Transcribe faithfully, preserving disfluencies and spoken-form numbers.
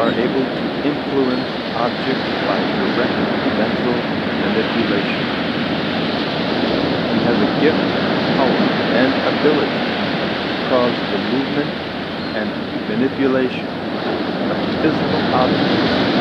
are able to influence objects by direct mental manipulation. He has a gift, power, and ability to cause the movement and manipulation of physical objects